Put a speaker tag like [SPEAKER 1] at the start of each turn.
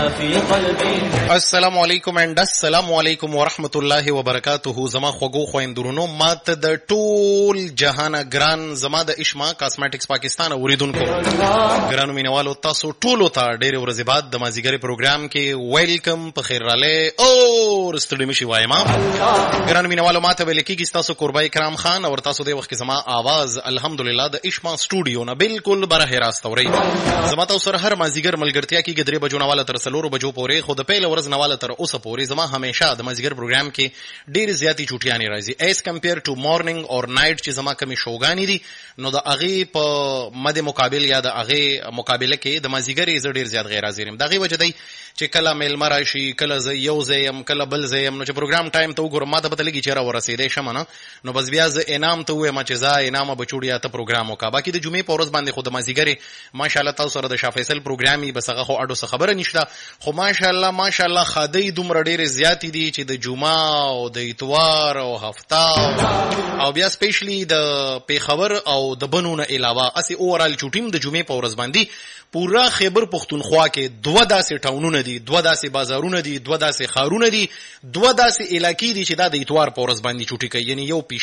[SPEAKER 1] السلام علیکم اند السلام علیکم ورحمت الله وبرکاته. زما خوږو خويندرونو مات د ټول جهان ګران زما د اشما کاسمیټکس پاکستان اوریدونکو ګرانو مینوالو تاسو ټولو ته ډېر ورځې بعد د مازیګری پروګرام کې ویلکم په خیر راله او ستړي مشي وایم. ګرانو مینوالو ماته ویل کېږي تاسو قربای کرام خان او تاسو د وخت کې زما आवाज الحمدلله د اشما سټوډیو نه بالکل بره راست اوري. زما تاسو سره هر مازیګر ملګرتیا کې ګدري بجو نواله تر 4 بجو پورې خو د پیل ورځ نواله تر اوسه پورې زما همیشه د مازیګر پروګرام کې ډېر زیاتی چوټیانی راځي ایز کمپیر ټو مارنینګ اور نایټ چې زما کمی شوګانی دي نو د اغه په مد مقابل یا د اغه مقابله کې د مازیګر ز ډېر زیات غیر حاضرم. دغه وجه دی چې کله میل مراشي کله ز یو زیم کله بل زیم نو چې پروګرام ټایم ته وګورم ماته پته لګي چې را ورسېدې شمنه نو بس بیا ز انعام ته وې ما چې ز انعام بچوړیا ته پروګرام وکا. باقي د جمعې په ورځ باندې خو د مازیګر ماشاءالله تاسو سره د شافیسل پروګرامي بس هغه خو اډو څه خبره نشته خو ماشاءالله خدای دومره ډېر زیات دي چې د جمعه او د اتوار او هفته او بیا سپیشلی د پیښور او د بنونه علاوه اسی اورال چوټیم د جمعې په ورځ باندې پورا خیبر پختونخوا کې دوه داسې ټاونونه دي دوه داسې بازارونه دي دوه داسې خارونه دي دوه داسې علاقې دي چې دا د اتوار په ورځ باندې چوټي کوي یعنی یو